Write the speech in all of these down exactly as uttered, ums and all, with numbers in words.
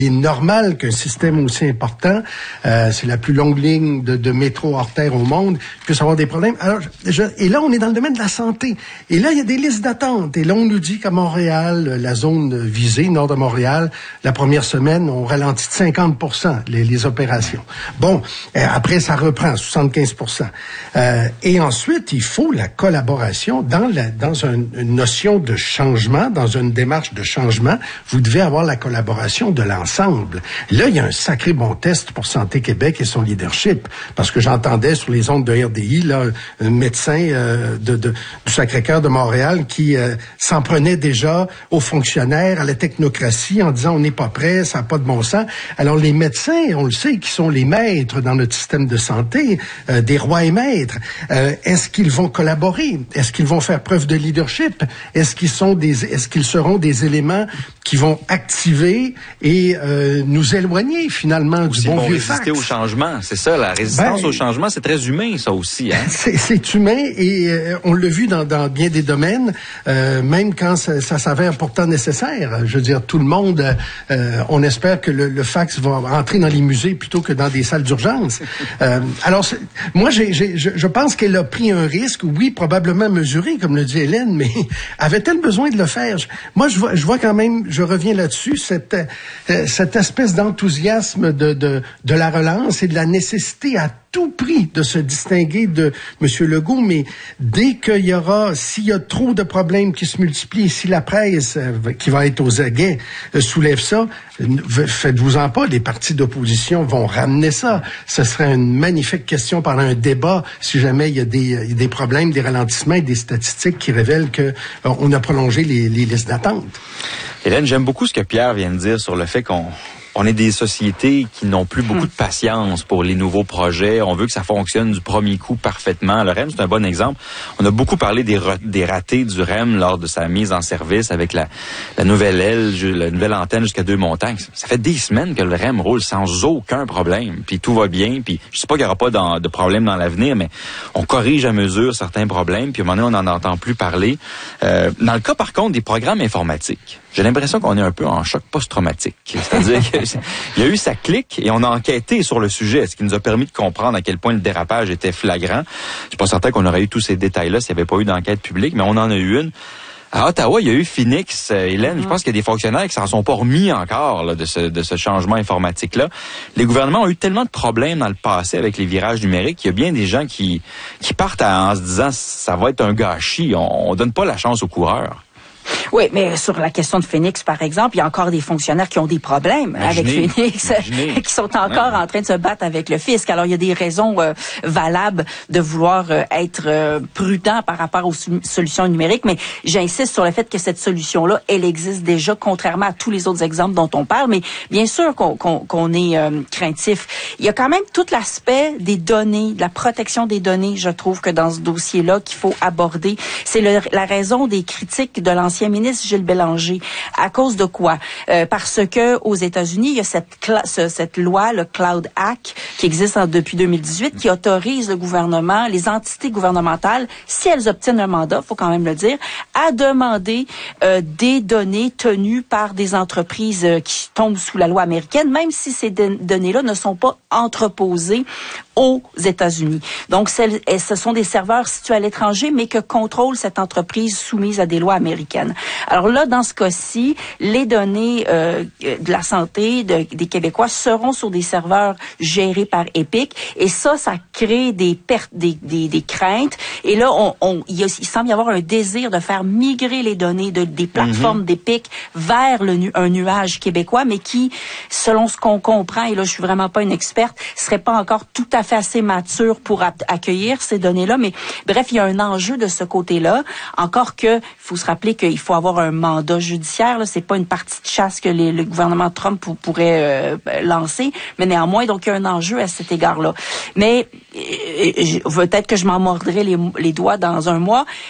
Il est normal qu'un système aussi important, euh, c'est la plus longue ligne de, de métro hors terre au monde, puisse avoir des problèmes. Alors, je, et là, on est dans le domaine de la santé. Et là, il y a des listes d'attente. Et là, on nous dit qu'à Montréal, la zone visée, nord de Montréal, la première semaine, on ralentit de cinquante pour cent les, les opérations. Bon, euh, après, ça reprend, soixante-quinze pour cent. Euh, et ensuite, il faut la collaboration dans, la, dans un, une notion de changement, dans une démarche de changement. Vous devez avoir la collaboration de l'ensemble. Ensemble. Là, il y a un sacré bon test pour Santé Québec et son leadership, parce que j'entendais sur les ondes de R D I là, un médecin euh, de, de, du Sacré-Cœur de Montréal qui euh, s'en prenait déjà aux fonctionnaires, à la technocratie, en disant on n'est pas prêt, ça n'a pas de bon sens. Alors les médecins, on le sait, qui sont les maîtres dans notre système de santé, euh, des rois et maîtres, euh, est-ce qu'ils vont collaborer? Est-ce qu'ils vont faire preuve de leadership? Est-ce qu'ils sont des, est-ce qu'ils seront des éléments qui vont activer et euh, nous éloigner finalement du bon vieux fax. Résister au changement, c'est ça, la résistance ben, au changement, c'est très humain ça aussi. Hein? C'est, c'est humain et euh, on l'a vu dans, dans bien des domaines, euh, même quand ça, ça s'avère pourtant nécessaire. Je veux dire, tout le monde, euh, on espère que le, le fax va entrer dans les musées plutôt que dans des salles d'urgence. euh, alors, moi, j'ai, j'ai, je, je pense qu'elle a pris un risque, oui, probablement mesuré, comme le dit Hélène, mais avait-elle besoin de le faire? Je, moi, je vois, je vois quand même, je reviens là-dessus, cette, euh, cette espèce d'enthousiasme de, de, de la relance et de la nécessité à tout prix de se distinguer de M. Legault, mais dès qu'il y aura, s'il y a trop de problèmes qui se multiplient, si la presse, euh, qui va être aux aguets, euh, soulève ça, euh, faites-vous-en pas, les partis d'opposition vont ramener ça. Ce serait une magnifique question pendant un débat, si jamais il y a des, il y a des problèmes, des ralentissements et des statistiques qui révèlent que euh, on a prolongé les, les listes d'attente. Hélène, j'aime beaucoup ce que Pierre vient de dire sur le fait qu'on on est des sociétés qui n'ont plus beaucoup de patience pour les nouveaux projets. On veut que ça fonctionne du premier coup parfaitement. Le R E M, c'est un bon exemple. On a beaucoup parlé des, des ratés du R E M lors de sa mise en service avec la, la nouvelle aile, la nouvelle antenne jusqu'à Deux-Montagnes. Ça fait des semaines que le R E M roule sans aucun problème. Puis tout va bien. Puis je sais pas qu'il n'y aura pas dans, de problème dans l'avenir, mais on corrige à mesure certains problèmes. Puis à un moment donné, on n'en entend plus parler. Euh, dans le cas, par contre, des programmes informatiques, j'ai l'impression qu'on est un peu en choc post-traumatique. C'est-à-dire qu'il y a eu sa clique et on a enquêté sur le sujet, ce qui nous a permis de comprendre à quel point le dérapage était flagrant. Je suis pas certain qu'on aurait eu tous ces détails-là s'il n'y avait pas eu d'enquête publique, mais on en a eu une. À Ottawa, il y a eu Phoenix, euh, Hélène. Mm-hmm. Je pense qu'il y a des fonctionnaires qui s'en sont pas remis encore là, de ce de ce changement informatique-là. Les gouvernements ont eu tellement de problèmes dans le passé avec les virages numériques qu'il y a bien des gens qui qui partent en se disant ça va être un gâchis. On, on donne pas la chance aux coureurs. Oui, mais sur la question de Phoenix, par exemple, il y a encore des fonctionnaires qui ont des problèmes imaginez, avec Phoenix, imaginez. qui sont encore ouais. en train de se battre avec le fisc. Alors, il y a des raisons euh, valables de vouloir euh, être euh, prudent par rapport aux solutions numériques, mais j'insiste sur le fait que cette solution-là, elle existe déjà, contrairement à tous les autres exemples dont on parle, mais bien sûr qu'on, qu'on, qu'on est euh, craintif. Il y a quand même tout l'aspect des données, de la protection des données, je trouve que dans ce dossier-là, qu'il faut aborder. C'est le, la raison des critiques de l'ancien ministre Gilles Bélanger. À cause de quoi? Euh, parce que aux États-Unis, il y a cette, cla- ce, cette loi, le Cloud Act, qui existe en, depuis deux mille dix-huit, qui autorise le gouvernement, les entités gouvernementales, si elles obtiennent un mandat, faut quand même le dire, à demander euh, des données tenues par des entreprises euh, qui tombent sous la loi américaine, même si ces de- données-là ne sont pas entreposées aux États-Unis. Donc, celles, ce sont des serveurs situés à l'étranger, mais que contrôle cette entreprise soumise à des lois américaines. Alors là, dans ce cas-ci, les données euh, de la santé de, des Québécois seront sur des serveurs gérés par Epic, et ça, ça crée des pertes, des, des, des craintes. Et là, on, on, il, y a, il semble y avoir un désir de faire migrer les données de, des plateformes mm-hmm. d'Epic vers le nu, un nuage québécois, mais qui, selon ce qu'on comprend, et là, je suis vraiment pas une experte, serait pas encore tout à fait assez mature pour a- accueillir ces données-là. Mais bref, il y a un enjeu de ce côté-là. Encore que, il faut se rappeler qu'il faut avoir un mandat judiciaire. Là, c'est pas une partie de chasse que les, le gouvernement Trump pour, pourrait euh, lancer, mais néanmoins, donc il y a un enjeu à cet égard-là. Mais euh, peut-être que je m'en mordrai les, les doigts dans un mois, mais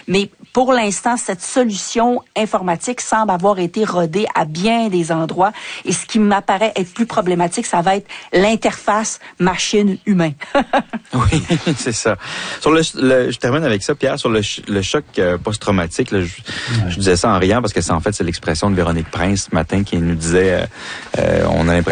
pour l'instant, cette solution informatique semble avoir été rodée à bien des endroits. Et ce qui m'apparaît être plus problématique, ça va être l'interface machine-humain. Oui, c'est ça. Sur le, le, je termine avec ça, Pierre, sur le, le choc euh, post-traumatique. Là, je, ouais. je disais ça en riant parce que c'est en fait c'est l'expression de Véronique Prince ce matin qui nous disait, euh, euh, on a l'impression